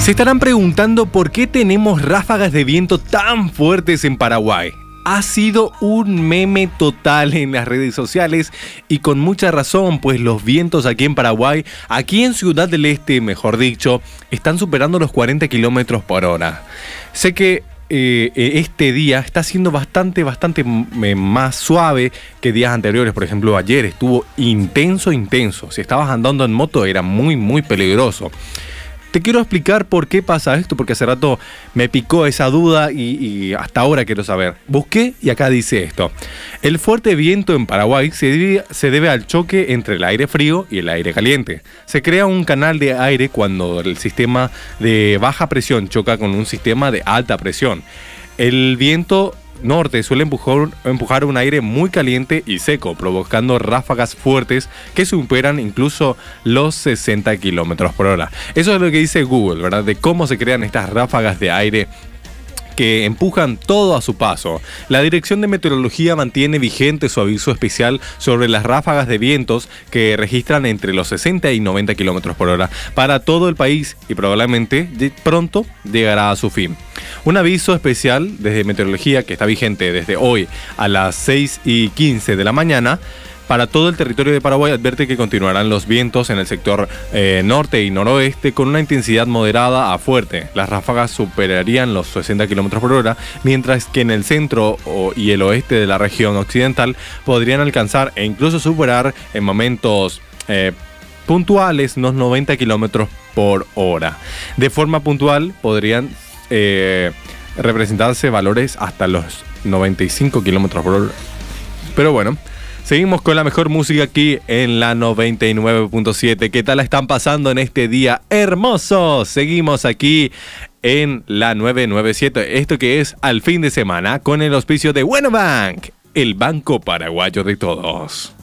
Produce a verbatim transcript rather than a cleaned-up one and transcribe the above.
Se estarán preguntando por qué tenemos ráfagas de viento tan fuertes en Paraguay. Ha sido un meme total en las redes sociales y con mucha razón, pues los vientos aquí en Paraguay, aquí en Ciudad del Este, mejor dicho, están superando los cuarenta kilómetros por hora. Sé que eh, este día está siendo bastante, bastante más suave que días anteriores. Por ejemplo, ayer estuvo intenso, intenso. Si estabas andando en moto era muy, muy peligroso. Te quiero explicar por qué pasa esto, porque hace rato me picó esa duda y, y hasta ahora quiero saber. Busqué y acá dice esto. El fuerte viento en Paraguay se debe, se debe al choque entre el aire frío y el aire caliente. Se crea un canal de aire cuando el sistema de baja presión choca con un sistema de alta presión. El viento norte suele empujar, empujar un aire muy caliente y seco, provocando ráfagas fuertes que superan incluso los sesenta kilómetros por hora. Eso es lo que dice Google, ¿verdad? De cómo se crean estas ráfagas de aire que empujan todo a su paso. La Dirección de Meteorología mantiene vigente su aviso especial sobre las ráfagas de vientos que registran entre los sesenta y noventa kilómetros por hora para todo el país y probablemente pronto llegará a su fin. Un aviso especial desde Meteorología que está vigente desde hoy a las seis y quince de la mañana para todo el territorio de Paraguay advierte que continuarán los vientos en el sector eh, norte y noroeste con una intensidad moderada a fuerte. Las ráfagas superarían los sesenta kilómetros por hora, mientras que en el centro o, y el oeste de la región occidental podrían alcanzar e incluso superar en momentos eh, puntuales los noventa kilómetros por hora. De forma puntual podrían eh, representarse valores hasta los noventa y cinco kilómetros por hora. Pero bueno, seguimos con la mejor música aquí en la noventa y nueve punto siete. ¿Qué tal la están pasando en este día hermoso? Seguimos aquí en la novecientos noventa y siete. Esto que es al fin de semana con el auspicio de Bueno Bank, el banco paraguayo de todos.